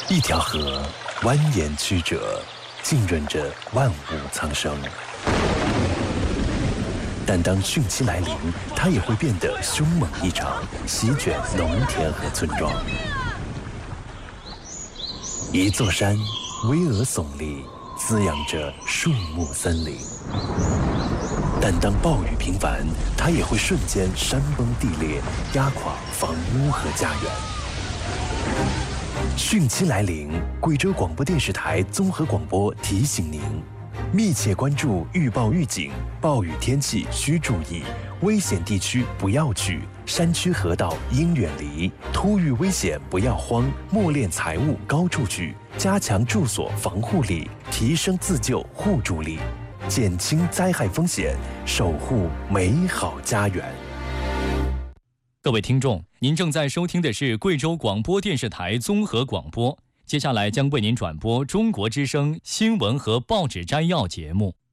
一条河蜿蜒曲折，浸润着万物苍生。但当汛期来临，它也会变得凶猛异常，席卷农田和村庄。一座山巍峨耸立，滋养着树木森林。但当暴雨频繁，它也会瞬间山崩地裂，压垮房屋和家园。汛期来临，贵州广播电视台综合广播提醒您：密切关注预报预警，暴雨天气需注意，危险地区不要去，山区河道应远离，突遇危险不要慌，默敛财物高处去，加强住所防护力，提升自救互助力，减轻灾害风险，守护美好家园。 各位听众，您正在收听的是贵州广播电视台综合广播，接下来将为您转播中国之声新闻和报纸摘要节目。